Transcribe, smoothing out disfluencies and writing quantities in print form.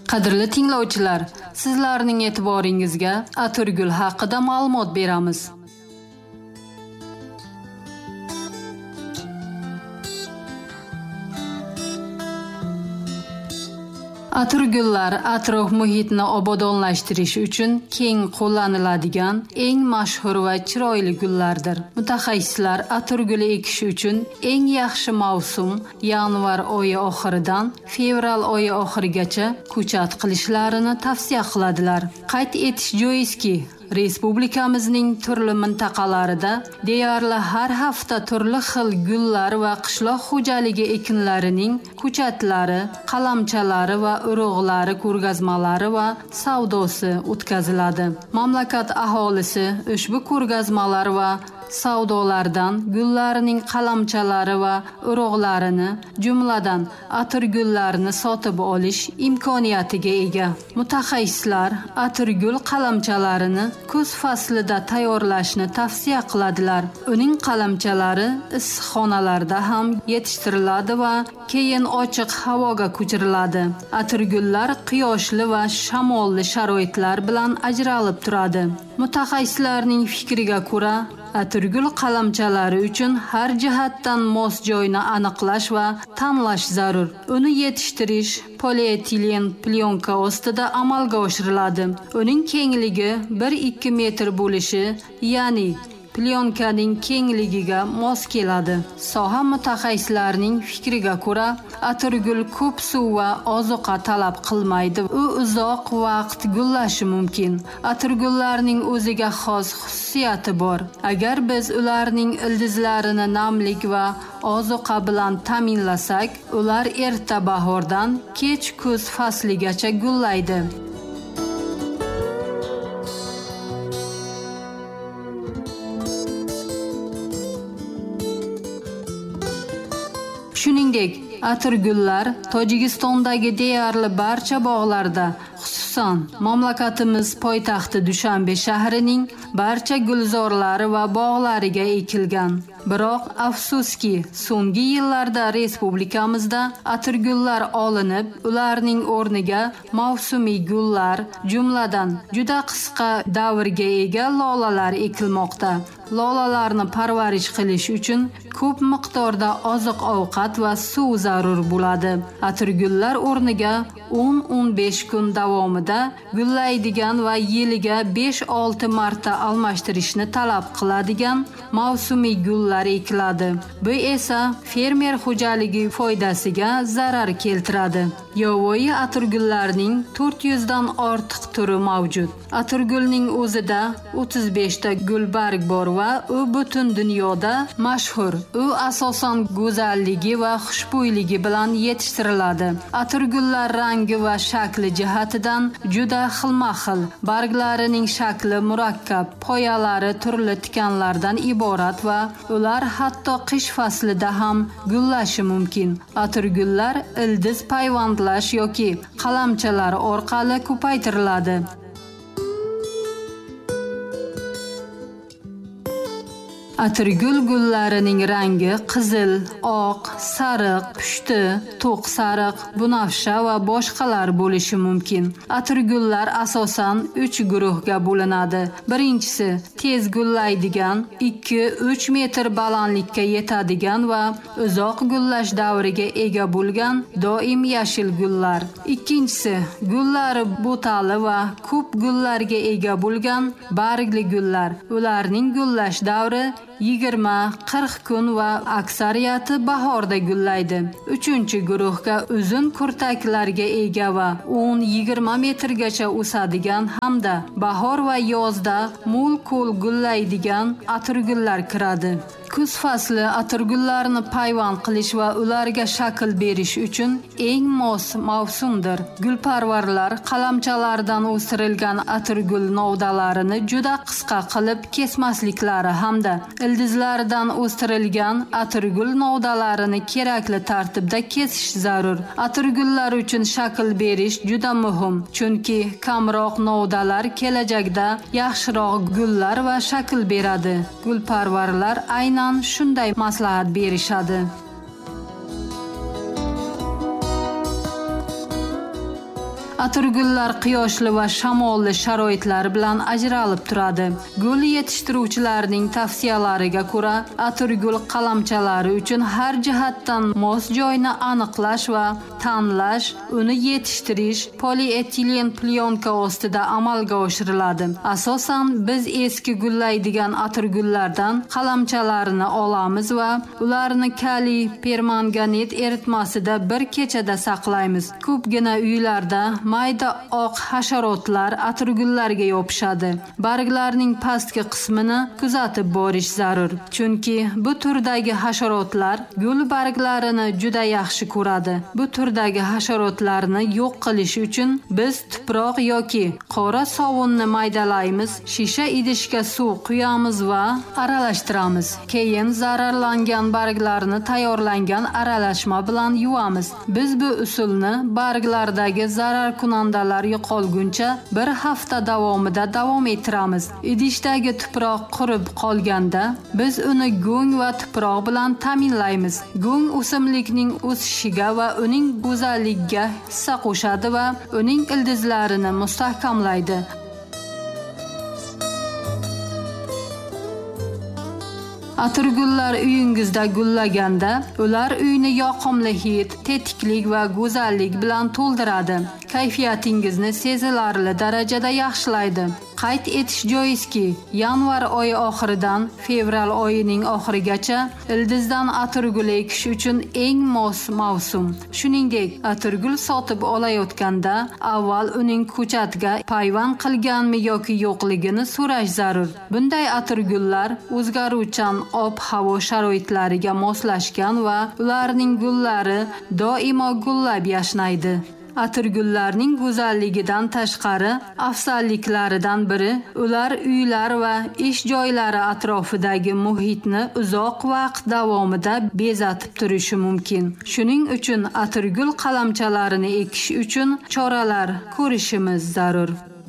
Qadrli tinglovchilar, sizlarning e'tiboringizga atirgul haqida ma'lumot beramiz. Atirgullar atrof muhitni obodonlashtirish uchun keng qo'llaniladigan eng mashhur va chiroyli gullardir. Mutaxassislar atirgul ekish uchun eng yaxshi mavsum yanvar oyi oxiridan fevral oyi oxirigacha ko'chat qilishlarini tavsiya qiladilar. Qayd etish joizki, Respublikamizning turli mintaqalarida deyarli har hafta turli xil gullar va qishloq xo'jaligi ekinlarining ko'chatlari, qalamchalari va urug'lari ko'rgazmalari va savdosi o'tkaziladi. Mamlakat aholisi ushbu ko'rgazmalar va savdolardan gullarning qalamchalari va urug'larini, jumladan atirgullarini sotib olish imkoniyatiga ega. Mutaxassislar atirgul qalamchalarini kuz faslida tayyorlashni tavsiya qiladilar. Uning qalamchalari issiqxonalarda ham yetishtiriladi va keyin ochiq havoga ko'chiriladi. Atirgullar quyoshli va shamolli sharoitlar bilan ajralib turadi. Mutaxassislarning fikriga ko'ra, atirgul qalamchalari uchun har jihatdan mos joyni aniqlash va tanlash zarur. Uni yetishtirish polietilen plyonka ostida amalga oshiriladi. Uning kengligi 1-2 metr bo'lishi, ya'ni plyonkaning kengligiga mos keladi. Soha mutaxassislarining fikriga ko'ra, atirgul ko'p suv va ozuqa talab qilmaydi. U uzoq vaqt gullashi mumkin. Atirgullarning o'ziga xos xususiyati bor. Agar biz ularning ildizlarini namlik va ozuqa bilan ta'minlasak, ular erta bahordan kech kuz fasligacha gullaydi. Shuningdek, atirgullar Tojikistondagi deyarli barcha bog'larda, xususan mamlakatimiz poytaxti Dushanbe shahrining barcha gulzorlari va bog'lariga ekilgan. Biroq afsuski, so'nggi yillarda respublikamizda atirgullar olinib, ularning o'rniga mavsumiy gullar, jumladan juda qisqa davrga ega lolalar ekilmoqda. Lolalarni parvarish qilish uchun ko'p miqdorda oziq-ovqat va suv zarur bo'ladi. Atirgullar o'rniga 10-15 kun davomida gullaydigan va yiliga 5-6 marta almashtirishni talab qiladigan mavsumiy gullar ekiladi. Bu esa fermer xo'jaligi foydasiga zarar keltiradi. Yovvoyi atirgullarning 400 dan ortiq turi mavjud. Atirgulning o'zida 35 ta gulbarg bor va u butun dunyoda mashhur. U asosan go'zalligi va xushbo'yligi bilan yetishtiriladi. Atirgullar rangi va shakli jihatidan juda xilma-xil. Barglarining shakli murakkab, poyalari turli tikanlardan iborat va ular hatto qish faslida ham gullashi mumkin. Atirgullar ildiz payvandlash yoki qalamchalar orqali ko'paytiriladi. Atirgul gullarining rangi qizil, oq, sariq, pushti, to'q sariq, bunafsha va boshqalar bo'lishi mumkin. Atirgullar asosan 3 guruhga bo'linadi. Birinchisi tez gullaydigan, 2-3 metr balandlikka yetadigan va uzoq gullash davriga ega bo'lgan doim yashil gullar. Ikkinchisi gullari bo'tali va ko'p gullarga ega bo'lgan bargli gullar. Ularning gullash davri 20-40 kun va aksariyati bahorda gullaydi. Uchinchi guruhga uzun kurtaklarga ega va 10-20 metrgacha o'sadigan hamda bahor va yozda mo'l-ko'l gullaydigan atirgullar kiradi. Kuz fasli atirgullarni payvand qilish va ularga shakl berish uchun eng mos mavsumdir. Gulparvarlar qalamchalardan o'stirilgan atirgul novdalarini juda qisqa qilib kesmasliklari hamda ildizlaridan o'stirilgan atirgul novdalarini kerakli tartibda kesish zarur. Atirgullar uchun shakl berish juda muhim, chunki kamroq novdalar kelajakda yaxshiroq gullar va shakl beradi. Gulparvarlar aynan shunday maslahat berishadi. Atirgullar quyoshli va shamolli sharoitlar bilan ajralib turadi. Gul yetishtiruvchilarning tavsiyalariga ko'ra, atirgul qalamchalari uchun har jihatdan mos joyni aniqlash va tanlash, uni yetishtirish polietilen plyonka ostida amalga oshiriladi. Asosan biz eski gullaydigan atirgullardan qalamchalarini olamiz va ularni kaliy permanganat eritmasida bir kechada saqlaymiz. Ko'pgina uylarda mayda oq hasharotlar atirgullarga yopishadi. Barglarning pastki qismini kuzatib borish zarur. Chunki bu turdagi hasharotlar gul barglarini juda yaxshi ko'radi. Bu turdagi hasharotlarni yo'q qilish uchun biz tuproq yoki qora sovunni maydalaymiz, shisha idishga suv quyamiz va aralashtiramiz. Keyin zararlangan barglarni tayyorlangan aralashma bilan yuvamiz. Biz bu usulni barglardagi zarar kunandalar yo'qolguncha bir hafta davomida davom ettiramiz. Idishdagi tuproq qurib qolganda biz uni go'ng va tuproq bilan ta'minlaymiz. Go'ng o'simlikning o'sishiga va uning go'zalligiga hissa qo'shadi va uning ildizlarini mustahkamlaydi. Atirgullar uyingizda gullaganda, ular uyni yoqimli hid, tetiklik va go'zallik bilan to'ldiradi. Kayfiyatingizni sezilarli darajada yaxshilaydi. Qayd etish joizki, yanvar oyi oxiridan fevral oyining oxirigacha ildizdan atirgul ekish uchun eng mos mavsum. Shuningdek, atirgul sotib olayotganda avval uning ko'chatga payvand qilganmi yoki yo'qligini so'rash zarur. Bunday atirgullar o'zgaruvchan ob-havo sharoitlariga moslashgan va ularning gullari doimo gullab yashnaydi. Atirgullarning go'zalligidan tashqari afzalliklaridan biri, ular uylar va ish joylari atrofidagi muhitni uzoq vaqt davomida bezatib turishi mumkin. Shuning uchun atirgul qalamchalarini ekish uchun choralar ko'rishimiz zarur.